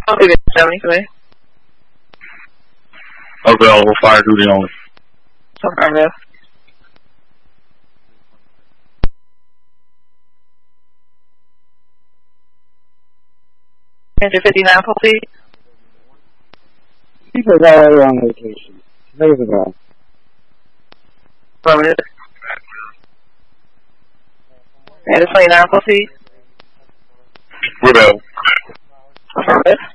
I'll be 73. Available, fire duty only. Affirmative. Ranger 59, please. People are already on vacation. There's a guy. Affirmative. Ranger 29, please. Rebel. Affirmative.